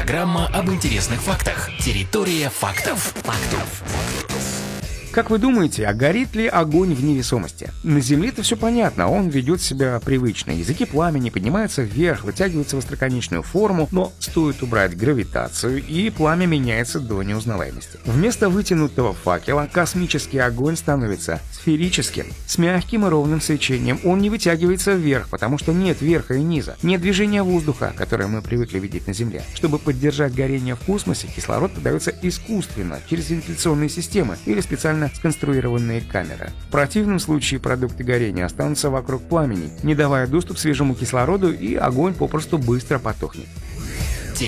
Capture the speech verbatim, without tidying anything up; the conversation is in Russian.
Программа об интересных фактах. Территория фактов. Фактов. Как вы думаете, а горит ли огонь в невесомости? На Земле-то все понятно, он ведет себя привычно. Языки пламени поднимаются вверх, вытягиваются в остроконечную форму, но стоит убрать гравитацию, и пламя меняется до неузнаваемости. Вместо вытянутого факела космический огонь становится сферическим, с мягким и ровным свечением. Он не вытягивается вверх, потому что нет верха и низа, нет движения воздуха, которое мы привыкли видеть на Земле. Чтобы поддержать горение в космосе, кислород подается искусственно, через вентиляционные системы или специально сконструированные камеры. В противном случае продукты горения останутся вокруг пламени, не давая доступ свежему кислороду, и огонь попросту быстро потухнет.